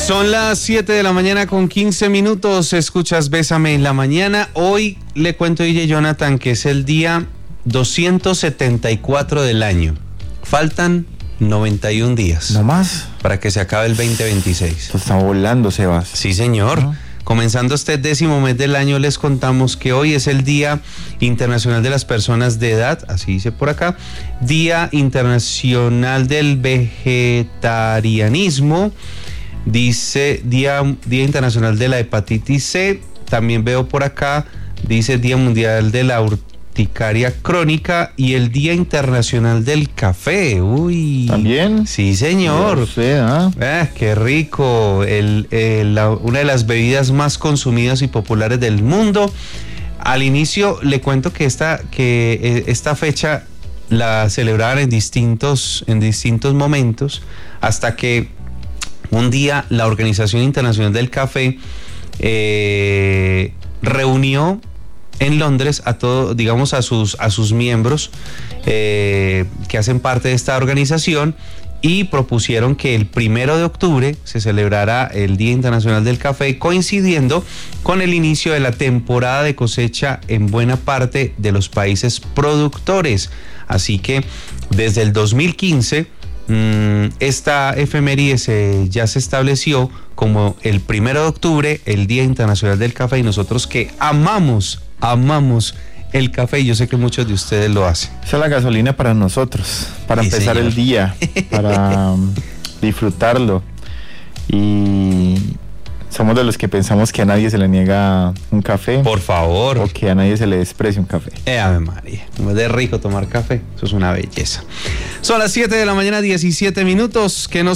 Son las 7 de la mañana con 15 minutos. Escuchas Bésame en la mañana. Hoy le cuento a DJ Jonathan que es el día 274 del año. Faltan 91 días. ¿No más? Para que se acabe el 2026. Esto está volando, Sebas. Sí, señor. Comenzando este 10º mes del año, les contamos que hoy es el Día Internacional de las Personas de Edad, así dice por acá, Día Internacional del Vegetarianismo, dice Día Internacional de la Hepatitis C, también veo por acá, dice Día Mundial de la Urticaria Crónica y el Día Internacional del Café. Uy. ¿También? Sí, señor. Qué rico. Una de las bebidas más consumidas y populares del mundo. Al inicio le cuento que esta fecha la celebraban en distintos momentos, hasta que un día la Organización Internacional del Café reunió en Londres a sus miembros que hacen parte de esta organización y propusieron que el 1 de octubre se celebrara el Día Internacional del Café, coincidiendo con el inicio de la temporada de cosecha en buena parte de los países productores. Así que desde el 2015 esta efeméride ya se estableció como el 1 de octubre, el Día Internacional del Café, y nosotros que amamos el café, y yo sé que muchos de ustedes lo hacen. Esa es la gasolina para nosotros, para empezar el día, para disfrutarlo. Y somos de los que pensamos que a nadie se le niega un café. Por favor. O que a nadie se le desprecia un café. Ave María, como es de rico tomar café, eso es una belleza. Son las 7 de la mañana, 17 minutos, que nos